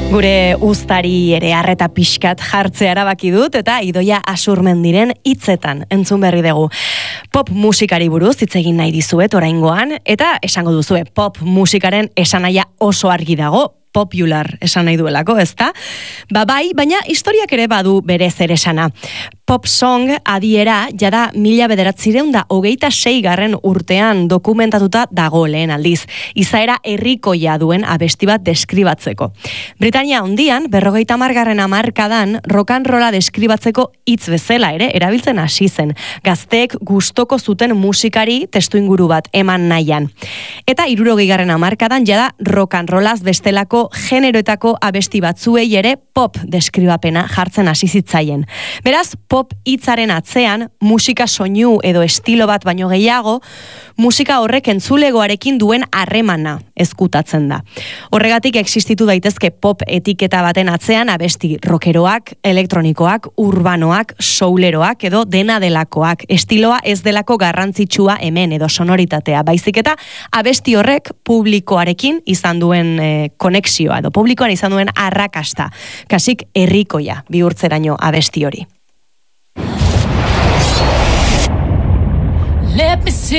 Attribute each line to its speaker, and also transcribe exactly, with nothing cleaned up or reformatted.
Speaker 1: Gure uztari ere arreta pixkat jartzea erabaki dut eta Idoia Asurmendiren hitzetan entzun berri dugu. Pop musikari buruz hitz egin nahi dizuet oraingoan eta esango duzue pop musikaren esanahia oso argi dago. Popular esan nahi duelako, ezta? Ba bai, baina historiak ere badu bere zer esana. Pop song adiera jada mila bederatzireun da hogeita sei garren urtean dokumentatuta dago lehen aldiz. Izaera herrikoia duen abesti bat deskribatzeko. Britania hondian, berrogeita hamargarren hamarkadan, rock and rolla deskribatzeko hitz bezala ere erabiltzen hasi zen. Gazteek gustoko zuten musikari testuinguru bat eman nahian. Eta hirurogeigarren hamarkadan jada rock and rollaz bestelako generoetako abesti batzuei ere pop deskribapena jartzen hasi zitzaien. Beraz, pop hitzaren atzean, musika soinu edo estilo bat baino gehiago, musika horrek entzulegoarekin duen harremana ezkutatzen da. Horregatik existitu daitezke pop etiketa baten atzean abesti rockeroak, elektronikoak, urbanoak, souleroak edo dena delakoak. Estiloa ez delako garrantzitsua hemen edo sonoritatea, baizik eta abesti horrek publikoarekin izan duen e, konexioa edo publikoan izan duen arrakasta. Kasik herrikoia bihurtzeraino abesti hori.
Speaker 2: Let me see.